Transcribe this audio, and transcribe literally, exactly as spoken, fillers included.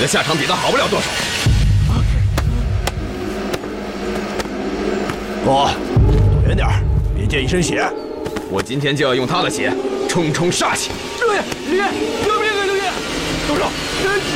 的下场比他好不了多少。 哥，躲远点儿，别溅一身血。 我今天就要用他的血冲冲煞气。 六爷，李爷，救命啊！六爷，住手！